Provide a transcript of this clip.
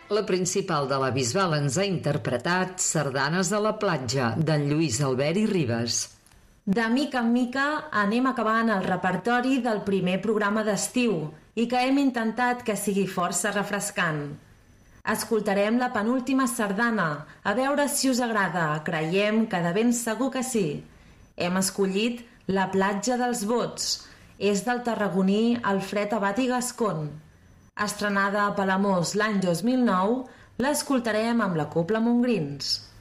La principal de la Bisbal ens ha interpretat Sardanes a la platja, d'en Lluís Albert i Ribes. De mica en mica anem acabant el repertori del primer programa d'estiu i que hem intentat que sigui força refrescant. Escoltarem la penúltima sardana, a veure si us agrada, creiem que de ben segur que sí. Hem escollit La platja dels Bots, és del tarragoní Alfred Abat i Gascon. Estrenada a Palamós l'any 2009, l'escoltarem amb la Cobla Montgrins.